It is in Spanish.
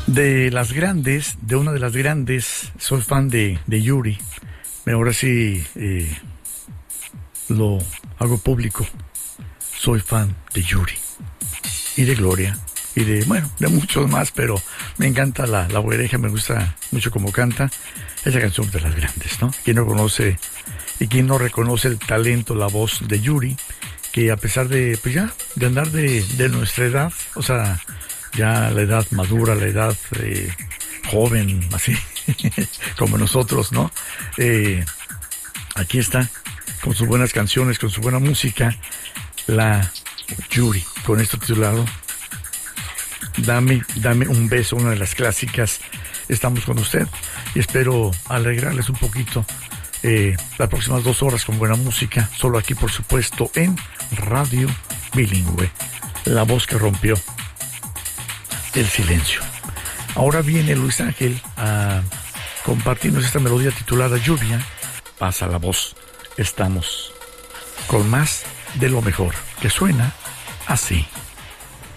De las grandes, de una de las grandes, soy fan de Yuri. Ahora sí lo hago público. Soy fan de Yuri y de Gloria y de, bueno, de muchos más, pero me encanta la oreja, me gusta mucho cómo canta. Esa canción de las grandes, ¿no? Quien no conoce y quien no reconoce el talento, la voz de Yuri, que a pesar de, pues ya, de andar de nuestra edad, o sea, ya la edad madura, la edad joven, así, como nosotros, ¿no? Aquí está, con sus buenas canciones, con su buena música, la Yuri, con esto titulado Dame un beso, una de las clásicas. Estamos con usted y espero alegrarles un poquito las próximas 2 horas con buena música, solo aquí, por supuesto, en Radio Bilingüe, la voz que rompió el silencio. Ahora viene Luis Ángel a compartirnos esta melodía titulada Lluvia. Pasa la voz. Estamos con más de lo mejor, que suena así.